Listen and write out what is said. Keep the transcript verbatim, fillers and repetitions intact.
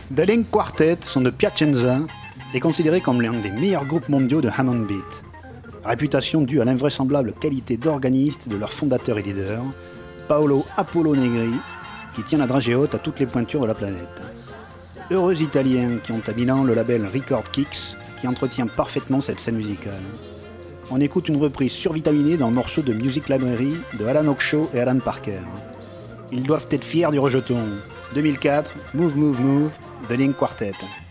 The Link Quartet sont de Piacenza et considéré comme l'un des meilleurs groupes mondiaux de Hammond Beat. Réputation due à l'invraisemblable qualité d'organiste de leur fondateur et leader, Paolo Apollo Negri, qui tient la dragée haute à toutes les pointures de la planète. Heureux Italiens qui ont à Milan le label Record Kicks, qui entretient parfaitement cette scène musicale. On écoute une reprise survitaminée d'un morceau de Music Library de Alan Okshaw et Alan Parker. Ils doivent être fiers du rejeton. deux mille quatre, Move Move Move, The Link Quartet.